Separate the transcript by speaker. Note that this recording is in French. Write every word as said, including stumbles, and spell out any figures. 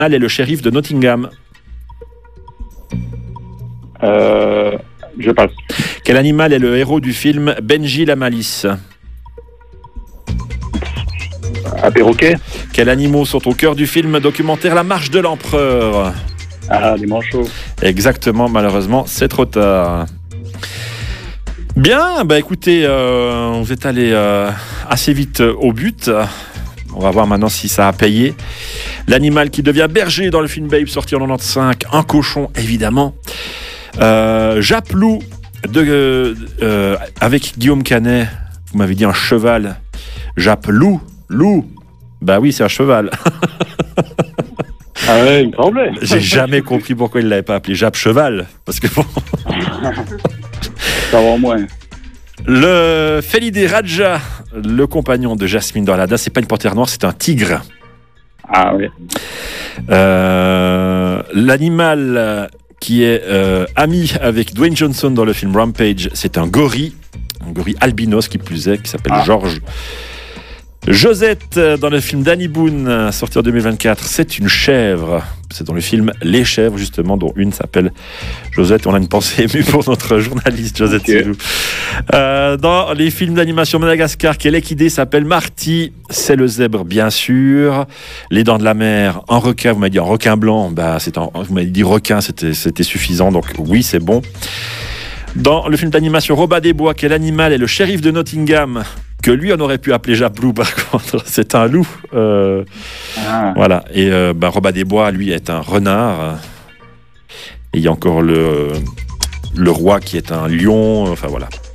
Speaker 1: est le shérif de Nottingham?
Speaker 2: Euh, je passe.
Speaker 1: Quel animal est le héros du film Benji la Malice?
Speaker 2: Un perroquet.
Speaker 1: Quels animaux sont au cœur du film documentaire La Marche de l'Empereur?
Speaker 2: Ah, des manchots.
Speaker 1: Exactement, malheureusement, c'est trop tard. Bien, bah écoutez, euh, vous êtes allé euh, assez vite euh, au but. On va voir maintenant si ça a payé. L'animal qui devient berger dans le film Babe, sorti en quatre-vingt-quinze, un cochon, évidemment. Euh, Japlou, de, euh, euh, avec Guillaume Canet, vous m'avez dit un cheval. Japlou, loup, bah oui, c'est un cheval.
Speaker 2: Ah ouais, il me semblait.
Speaker 1: J'ai jamais compris pourquoi il ne l'avait pas appelé Jap Cheval. Parce que bon.
Speaker 2: Ça va au moins.
Speaker 1: Le Félidé Raja, le compagnon de Jasmine dans Aladdin, c'est pas une panthère noire, c'est un tigre.
Speaker 2: Ah oui.
Speaker 1: Euh, l'animal qui est euh, ami avec Dwayne Johnson dans le film Rampage, c'est un gorille. Un gorille albinos qui plus est, qui s'appelle ah. Georges. Josette, dans le film Danny Boone, sorti en deux mille vingt-quatre, c'est une chèvre. C'est dans le film Les Chèvres, justement, dont une s'appelle Josette. On a une pensée émue pour notre journaliste Josette okay. Silou. Euh, dans les films d'animation Madagascar, quelle équidé s'appelle Marty? C'est le zèbre, bien sûr. Les Dents de la Mer, un requin. Vous m'avez dit un requin blanc. Bah, c'est un, vous m'avez dit requin, c'était, c'était suffisant. Donc oui, c'est bon. Dans le film d'animation Robin des Bois, quel animal est le shérif de Nottingham? Que lui, on aurait pu appeler Japlou, par contre, c'est un loup. Euh, ah. Voilà. Et euh, bah, Robin des Bois, lui, est un renard. Et il y a encore le, le roi qui est un lion. Enfin, voilà.